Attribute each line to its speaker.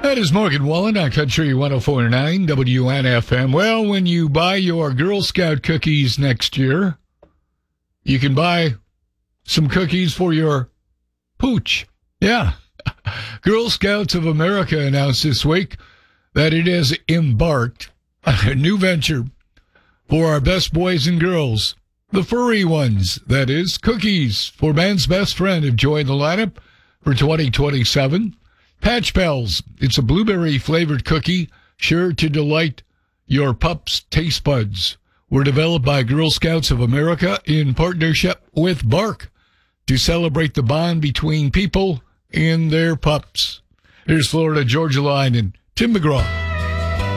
Speaker 1: That is Morgan Wallen on Country 104.9 WNFM. Well, when you buy your Girl Scout cookies next year, you can buy some cookies for your pooch. Yeah. Girl Scouts of America announced this week that it has embarked on a new venture for our best boys and girls. The furry ones, that is, cookies for man's best friend have joined the lineup for 2027. Patch Pals, it's a blueberry-flavored cookie sure to delight your pup's taste buds. Were developed by Girl Scouts of America in partnership with Bark to celebrate the bond between people and their pups. Here's Florida Georgia Line and Tim McGraw.